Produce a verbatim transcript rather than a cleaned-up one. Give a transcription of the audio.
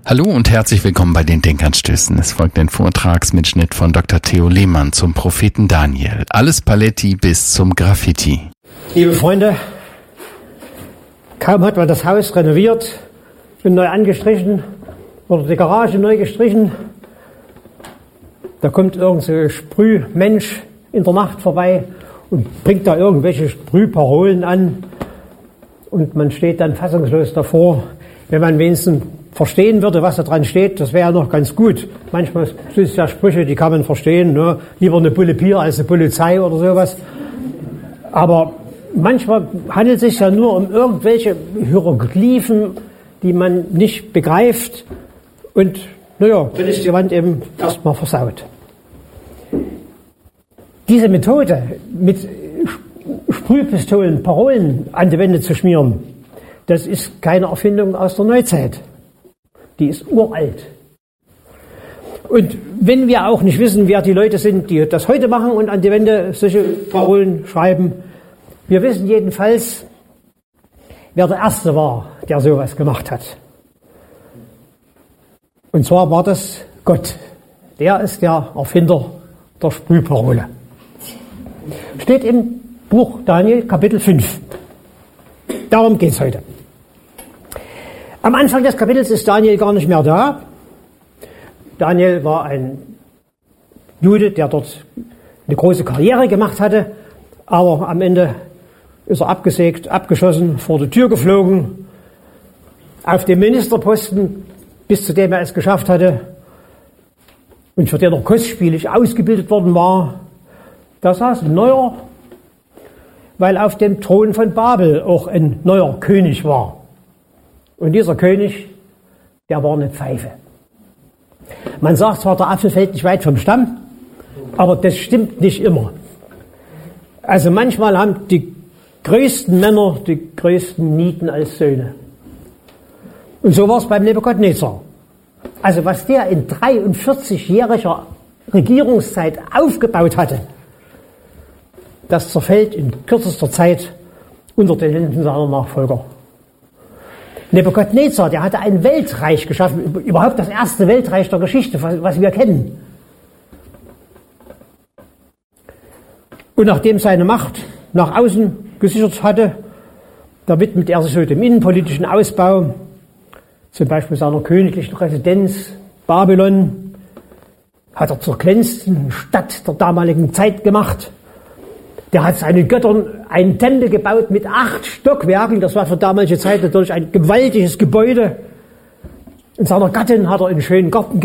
Hallo und herzlich willkommen bei den Denkanstößen. Es folgt ein Vortragsmitschnitt von Doktor Theo Lehmann zum Propheten Daniel. Alles Paletti bis zum Graffiti. Liebe Freunde, kaum hat man das Haus renoviert und neu angestrichen oder die Garage neu gestrichen, da kommt irgend so ein Sprühmensch in der Nacht vorbei und bringt da irgendwelche Sprühparolen an und man steht dann fassungslos davor. Wenn man wenigstens verstehen würde, was da dran steht, das wäre ja noch ganz gut. Manchmal sind es ja Sprüche, die kann man verstehen, ne? Lieber eine Bulle Bier als eine Polizei oder sowas. Aber manchmal handelt es sich ja nur um irgendwelche Hieroglyphen, die man nicht begreift und, naja, dann ist die Wand eben erstmal versaut. Diese Methode, mit Sprühpistolen Parolen an die Wände zu schmieren, das ist keine Erfindung aus der Neuzeit. Die ist uralt. Und wenn wir auch nicht wissen, wer die Leute sind, die das heute machen und an die Wände solche Parolen schreiben, wir wissen jedenfalls, wer der Erste war, der sowas gemacht hat. Und zwar war das Gott. Der ist der Erfinder der Sprühparole. Steht im Buch Daniel, Kapitel fünf. Darum geht es heute. Am Anfang des Kapitels ist Daniel gar nicht mehr da. Daniel war ein Jude, der dort eine große Karriere gemacht hatte, aber am Ende ist er abgesägt, abgeschossen, vor die Tür geflogen, auf dem Ministerposten, bis zu dem er es geschafft hatte und für den er kostspielig ausgebildet worden war. Da saß ein neuer, weil auf dem Thron von Babel auch ein neuer König war. Und dieser König, der war eine Pfeife. Man sagt zwar, der Apfel fällt nicht weit vom Stamm, aber das stimmt nicht immer. Also manchmal haben die größten Männer die größten Nieten als Söhne. Und so war es beim Nebukadnezar. Also was der in dreiundvierzigjähriger Regierungszeit aufgebaut hatte, das zerfällt in kürzester Zeit unter den Händen seiner Nachfolger. Nebukadnezar, der hatte ein Weltreich geschaffen, überhaupt das erste Weltreich der Geschichte, was wir kennen. Und nachdem seine Macht nach außen gesichert hatte, da widmet er sich so dem innenpolitischen Ausbau, zum Beispiel seiner königlichen Residenz Babylon, hat er zur glänzenden Stadt der damaligen Zeit gemacht. Der hat seinen Göttern einen Tempel gebaut mit acht Stockwerken. Das war für damalige Zeit natürlich ein gewaltiges Gebäude. Und seiner Gattin hat er einen schönen Garten